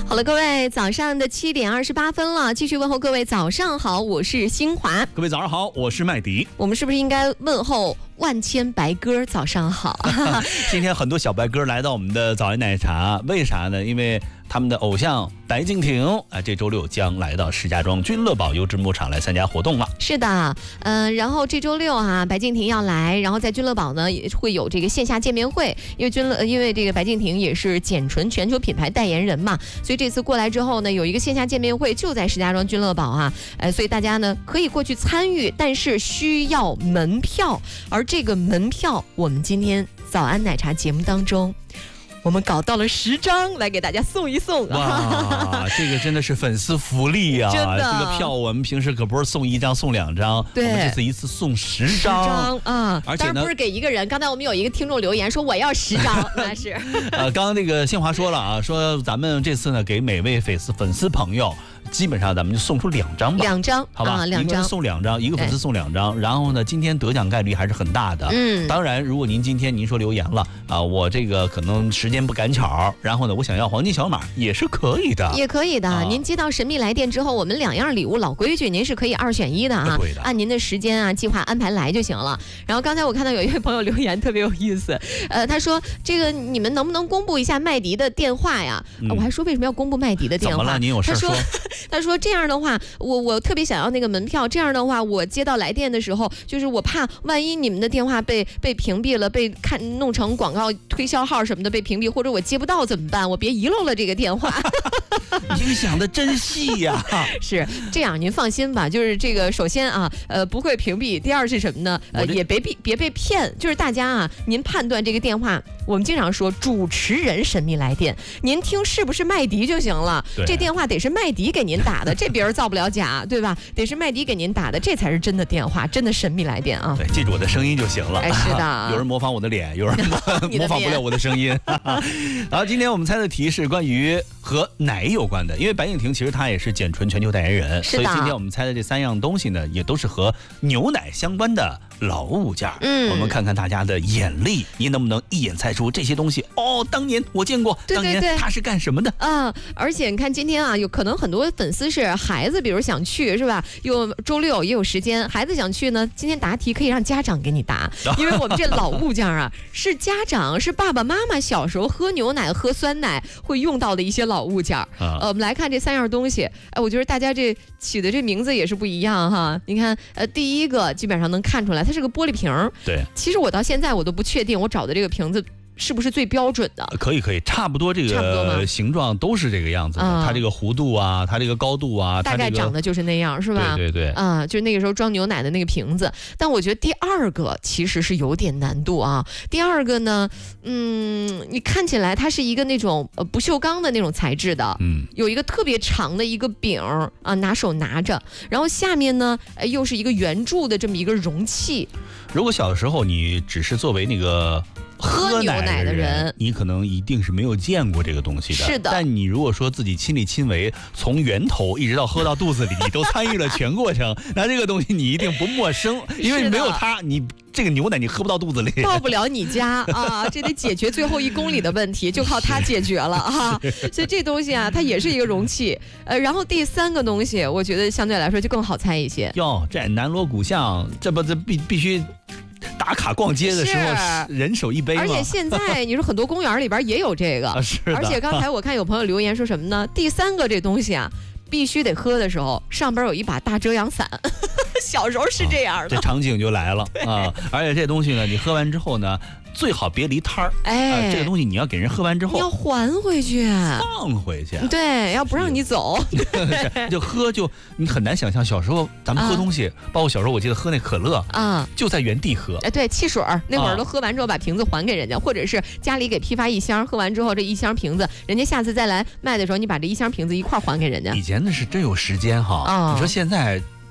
好了，各位，早上的7点28分了，继续问候各位早上好，我是新华。 各位早上好，我是麦迪。 我们是不是应该问候万千白鸽早上好？ 今天很多小白鸽来到我们的早安奶茶，为啥呢？因为他们的偶像白敬亭这周六将来到石家庄君乐宝优质牧场来参加活动了。 是的，然后这周六白敬亭要来，然后在君乐宝呢也会有这个线下见面会，因为这个白敬亭也是简纯全球品牌代言人嘛，所以这次过来之后呢，有一个线下见面会就在石家庄君乐宝所以大家呢可以过去参与，但是需要门票，而这个门票我们今天早安奶茶节目当中。我们搞到了10张来给大家送一送。 哇，这个真的是粉丝福利啊！ 真的， 这个票我们平时可不是送1张送2张， 对， 我们这次一次送10张啊！ 而且呢， 当然不是给一个人。刚才我们有一个听众留言说我要10张，那是。 刚刚那个新华说了说咱们这次呢给每位粉丝朋友。基本上咱们就送出2张吧 ，2张， 好吧， 一个人送2张，一个粉丝送2张。然后呢，今天得奖概率还是很大的。当然，如果今天说留言了我这个可能时间不赶巧，然后呢，我想要黄金小马也是可以的， 也可以的。您接到神秘来电之后，我们2样礼物老规矩，您是可以2选1的啊， 对的， 按您的时间计划安排来就行了。然后刚才我看到有一位朋友留言特别有意思，他说这个你们能不能公布一下麦迪的电话呀？我还说为什么要公布麦迪的电话？ 怎么了？您有事说？ 他说这样的话，我特别想要那个门票。这样的话，我接到来电的时候，就是我怕万一你们的电话被屏蔽了，被弄成广告推销号什么的被屏蔽，或者我接不到怎么办？我别遗漏了这个电话。 你想的真细呀！ 是这样，您放心吧。就是这个，首先不会屏蔽。第二是什么呢？也别被骗。就是大家您判断这个电话，我们经常说主持人神秘来电，您听是不是麦迪就行了。这电话得是麦迪给您打的，这别人造不了假，对吧？得是麦迪给您打的，这才是真的电话，真的神秘来电啊！ 对，记住我的声音就行了。 是的， 有人模仿我的脸，有人模仿不了我的声音。好，今天我们猜的题是关于和奶有关的，因为白敬亭其实他也是简纯全球代言人，所以今天我们猜的这3样东西呢，也都是和牛奶相关的老物件。我们看看大家的眼力，您能不能一眼猜出这些东西？当年我见过，当年他是干什么的？ 而且你看今天有可能很多粉丝是孩子，比如想去是吧？周六也有时间，孩子想去呢，今天答题可以让家长给你答，因为我们这老物件是家长是爸爸妈妈小时候喝牛奶喝酸奶会用到的一些老物件。我们来看这3样东西，我觉得大家这起的这名字也是不一样哈。你看，第一个基本上能看出来，它是个玻璃瓶。 对， 其实我到现在我都不确定我找的这个瓶子是不是最标准的？ 可以，差不多这个形状都是这个样子的。它这个弧度它这个高度大概长得就是那样，是吧？ 对， 就是那个时候装牛奶的那个瓶子。但我觉得第2个其实是有点难度啊。第2个呢，你看起来它是一个那种不锈钢的那种材质的，有一个特别长的一个柄拿手拿着，然后下面呢又是一个圆柱的这么一个容器。 如果小的时候你只是作为那个喝牛奶的人， 你可能一定是没有见过这个东西的。 是的， 但你如果说自己亲力亲为，从源头一直到喝到肚子里，你都参与了全过程，那这个东西你一定不陌生，因为没有它，你这个牛奶你喝不到肚子里， 到不了你家这得解决最后1公里的问题，就靠它解决了所以这东西它也是一个容器。然后第3个东西，我觉得相对来说就更好猜一些。 在南锣鼓巷，这必须。打卡逛街的时候，人手一杯吗？ 而且现在你说很多公园里边也有这个， 是的。 而且刚才我看有朋友留言说什么呢？第3个这东西必须得喝的时候，上边有一把大遮阳伞。小时候是这样的， 这场景就来了而且这东西呢，你喝完之后呢，最好别离摊儿。这个东西你要给人喝完之后， 你要还回去， 放回去。 对，要不让你走。 就喝你很难想象小时候咱们喝东西，包括小时候我记得喝那可乐就在原地喝。 对，汽水那会儿都喝完之后把瓶子还给人家，或者是家里给批发1箱，喝完之后这1箱瓶子，人家下次再来卖的时候，你把这1箱瓶子一块还给人家。 以前那是真有时间你说现在。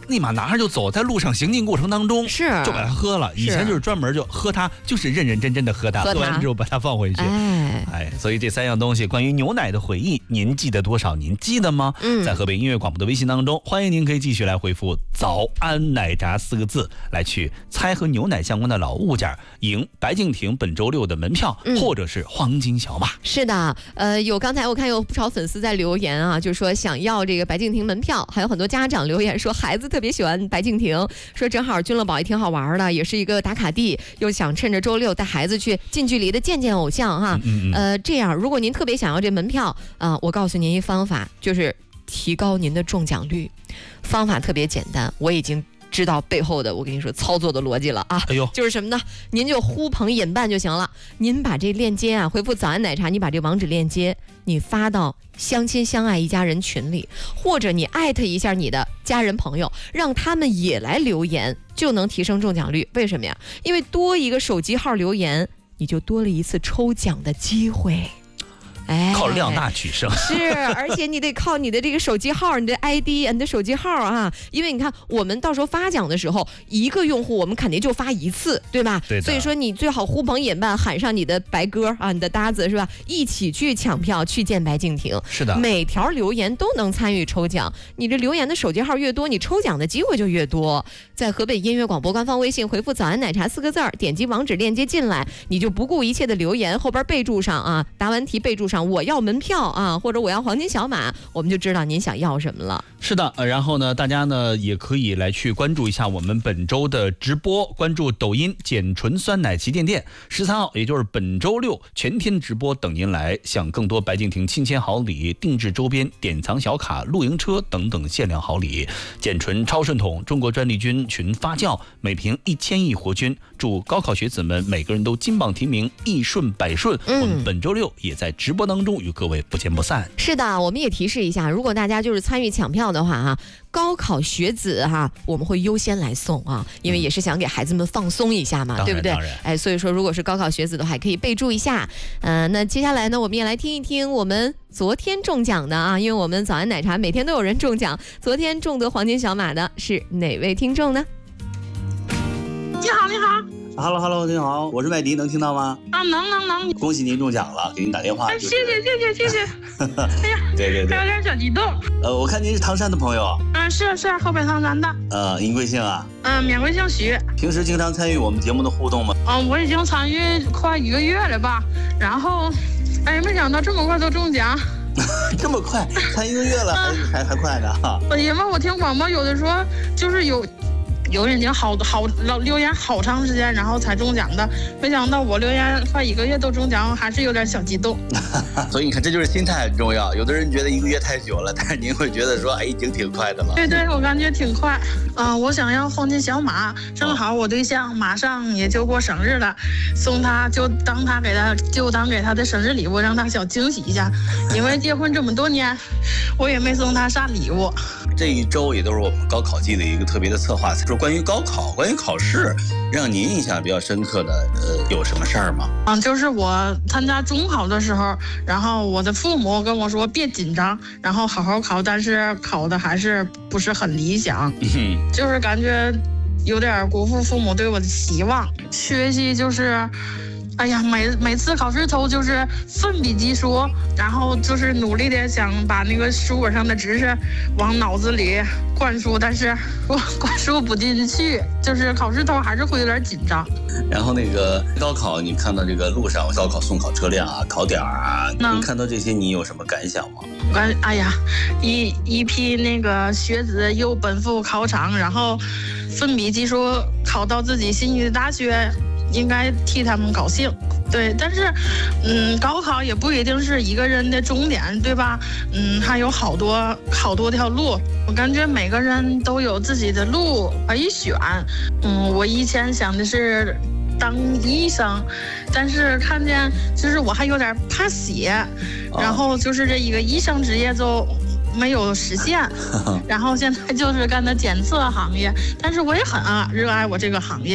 立马拿着就走，在路上行进过程当中就把它喝了。以前就是专门就喝它，就是认认真真的喝它，喝完之后把它放回去。所以这3样东西关于牛奶的回忆，您记得多少？您记得吗？在河北音乐广播的微信当中，欢迎您可以继续来回复早安奶茶4个字，来去猜和牛奶相关的老物件，赢白敬亭本周6的门票，或者是黄金小马。 是的，刚才我看有不少粉丝在留言啊，就说想要这个白敬亭门票，还有很多家长留言说孩子特别喜欢白敬亭，说正好君乐堡也挺好玩的，也是一个打卡地，又想趁着周6带孩子去近距离的见偶像哈。这样如果您特别想要这门票我告诉您一方法，就是提高您的中奖率。方法特别简单，我已经知道背后的我跟你说操作的逻辑了啊。就是什么呢？您就呼朋引伴就行了。您把这链接回复早安奶茶，你把这网址链接你发到相亲相爱一家人群里，或者你艾特一下你的家人朋友，让他们也来留言，就能提升中奖率。为什么呀？因为多一个手机号留言，你就多了一次抽奖的机会。 靠量大取胜是，而且你得靠你的这个手机号，你的 ID， 你的手机号啊，因为你看我们到时候发奖的时候，一个用户我们肯定就发一次，对吧？ 对的。 所以说你最好呼朋引伴，喊上你的白哥你的搭子是吧？一起去抢票，去见白敬亭。 是的， 每条留言都能参与抽奖，你这留言的手机号越多，你抽奖的机会就越多。在河北音乐广播官方微信回复早安奶茶4个字，点击网址链接进来，你就不顾一切的留言，后边备注上答完题备注上我要门票或者我要黄金小马，我们就知道您想要什么了。 是的，然后呢，大家呢也可以来去关注一下我们本周的直播，关注抖音碱醇酸奶旗舰店，13号也就是本周6全天直播等您来，享更多白敬亭亲签好礼、定制周边、典藏小卡、露营车等等限量好礼。碱醇超顺统中国专利菌群发酵，每瓶1000亿活菌，祝高考学子们每个人都金榜题名，一顺百顺。我们本周6也在直播当中与各位不见不散。 是的，我们也提示一下，如果大家就是参与抢票的话高考学子我们会优先来送因为也是想给孩子们放松一下嘛，对不对？所以说如果是高考学子的话，可以备注一下。那接下来呢，我们也来听一听我们昨天中奖的因为我们早安奶茶每天都有人中奖，昨天中得黄金小马的是哪位听众呢？ 你好，你好。 Hello， 你好，我是麦迪，能听到吗？ 能。 恭喜您中奖了，给您打电话。 谢谢。哎呀， 对， 还有点小激动。 我看您是唐山的朋友。 是河北唐山的。 您贵姓啊？ 免贵姓徐。平时经常参与我们节目的互动吗？ 我已经参与快1个月了吧，然后，没想到这么快都中奖。 这么快，才1个月了，还快呢因为我听广播有的说就是有人已经留言好长时间，然后才中奖的，没想到我留言快1个月都中奖，还是有点小激动。 所以你看，这就是心态很重要。有的人觉得1个月太久了，但是您会觉得说，已经挺快的了。 对，我感觉挺快。我想要黄金小马，正好我对象马上也就过生日了，送他就当给他的生日礼物，让他小惊喜一下。因为结婚这么多年，我也没送他啥礼物。 这一周也都是我们高考季的一个特别的策划，说关于高考、关于考试，让您印象比较深刻的有什么事儿吗？ 就是我参加中考的时候，然后我的父母跟我说别紧张，然后好好考，但是考的还是不是很理想，就是感觉有点辜负父母对我的期望。学习就是每次考试都就是奋笔疾书，然后就是努力的想把那个书本上的知识往脑子里灌输，但是我灌输不进去，就是考试头还是会有点紧张。 然后那个高考，你看到这个路上高考送考车辆考点你看到这些你有什么感想吗？ 一批那个学子又奔赴考场，然后奋笔疾书考到自己心仪的大学，应该替他们高兴。对，但是高考也不一定是一个人的终点，对吧？还有好多条路，我感觉每个人都有自己的路可以选。我以前想的是当医生，但是看见就是我还有点怕血，然后就是这一个医生职业就没有实现，然后现在就是干的检测行业，但是我也很热爱我这个行业。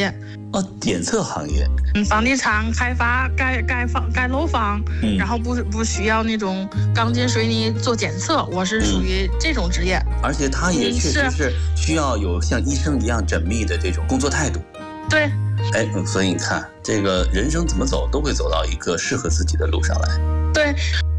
哦，检测行业。 房地产开发盖楼房，然后不需要那种钢筋水泥做检测，我是属于这种职业。 而且他也确实是需要有像医生一样缜密的这种工作态度。 对。 哎，所以你看，这个人生怎么走都会走到一个适合自己的路上来。 对。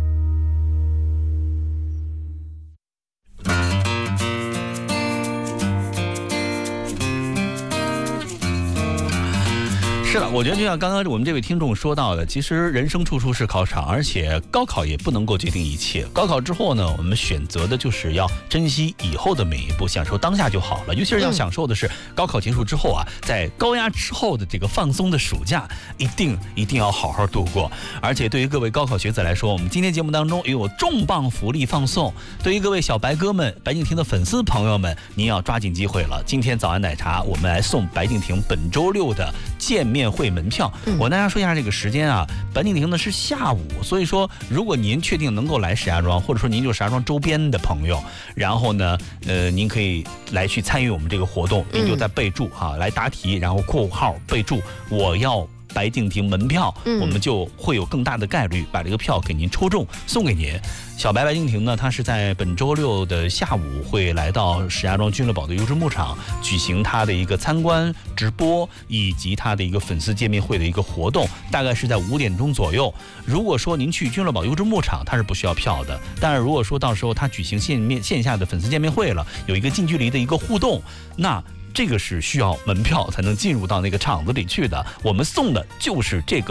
是的，我觉得就像刚刚我们这位听众说到的，其实人生处处是考场，而且高考也不能够决定一切。高考之后呢，我们选择的就是要珍惜以后的每一步，享受当下就好了。尤其是要享受的是高考结束之后啊，在高压之后的这个放松的暑假，一定要好好度过。而且对于各位高考学子来说，我们今天节目当中也有重磅福利放送。对于各位小白哥们、白敬亭的粉丝朋友们，您要抓紧机会了。今天早安奶茶，我们来送白敬亭本周六的见面会门票。我跟大家说一下这个时间啊，白敬亭呢是下午，所以说如果您确定能够来石家庄，或者说您就是石家庄周边的朋友，然后呢您可以来去参与我们这个活动，您就在备注来答题，然后括号备注我要白敬亭门票，我们就会有更大的概率把这个票给您抽中送给您。小白敬亭呢，他是在本周六的下午会来到石家庄君乐宝的优质牧场举行他的一个参观直播以及他的一个粉丝见面会的一个活动，大概是在5点钟左右。如果说您去君乐宝优质牧场，他是不需要票的，但是如果说到时候他举行线下的粉丝见面会了，有一个近距离的一个互动，那这个是需要门票才能进入到那个场子里去的。我们送的就是这个